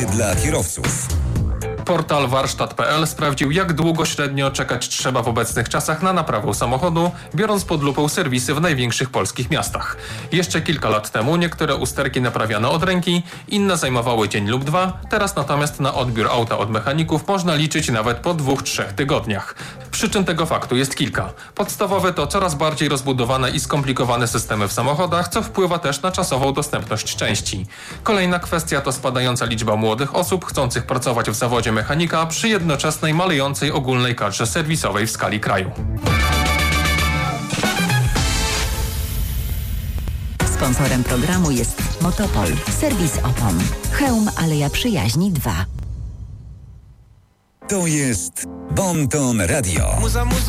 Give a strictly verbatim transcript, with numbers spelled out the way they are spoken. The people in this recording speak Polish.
Dla kierowców. Portal warsztat kropka p l sprawdził, jak długo średnio czekać trzeba w obecnych czasach na naprawę samochodu, biorąc pod lupę serwisy w największych polskich miastach. Jeszcze kilka lat temu niektóre usterki naprawiano od ręki, inne zajmowały dzień lub dwa, teraz natomiast na odbiór auta od mechaników można liczyć nawet po dwóch, trzech tygodniach. Przyczyn tego faktu jest kilka. Podstawowe to coraz bardziej rozbudowane i skomplikowane systemy w samochodach, co wpływa też na czasową dostępność części. Kolejna kwestia to spadająca liczba młodych osób chcących pracować w zawodzie mechanika przy jednoczesnej malejącej ogólnej kadrze serwisowej w skali kraju. Sponsorem programu jest Motopol, serwis opon. Chełm Aleja Przyjaźni dwa. To jest Bon Ton Radio. Muza, muza.